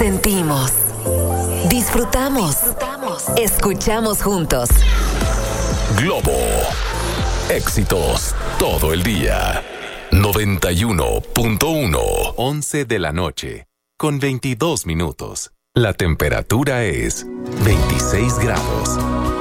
Sentimos, disfrutamos, escuchamos juntos. Globo. Éxitos todo el día. 91.1. 11 de la noche, con 22 minutos. La temperatura es 26 grados.